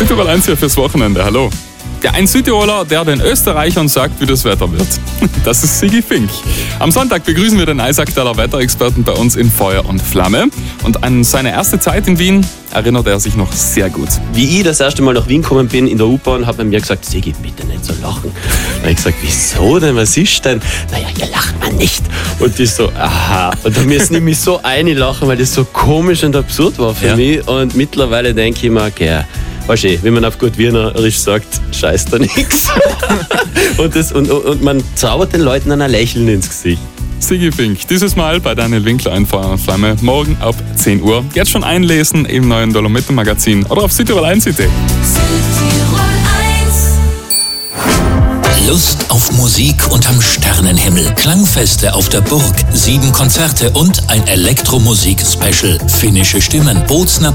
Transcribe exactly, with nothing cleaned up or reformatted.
Südtirol eins hier fürs Wochenende, hallo. Ja, ein Südtiroler, der den Österreichern sagt, wie das Wetter wird. Das ist Sigi Fink. Am Sonntag begrüßen wir den Eisaktaler Wetterexperten bei uns in Feuer und Flamme. Und an seine erste Zeit in Wien erinnert er sich noch sehr gut. Wie ich das erste Mal nach Wien gekommen bin, in der U-Bahn, hat man mir gesagt, Sigi, bitte nicht so lachen. Da habe ich gesagt, wieso denn, was ist denn? Naja, hier lacht man nicht. Und die so, aha. Und da müssen die mich so einlachen, weil das so komisch und absurd war für ja. mich. Und mittlerweile denke ich mir, gell, weißt du, wie man auf gut Wienerisch sagt, scheiß da nix. und, das, und, und man zaubert den Leuten dann ein Lächeln ins Gesicht. Sigi Fink, dieses Mal bei Daniel Winkler in Feuer und Flamme, morgen ab zehn Uhr. Jetzt schon einlesen im neuen Dolomiten-Magazin oder auf Südtirol eins punkt de. Lust auf Musik unterm Sternenhimmel, Klangfeste auf der Burg, sieben Konzerte und ein Elektromusik-Special. Finnische Stimmen, Bootsner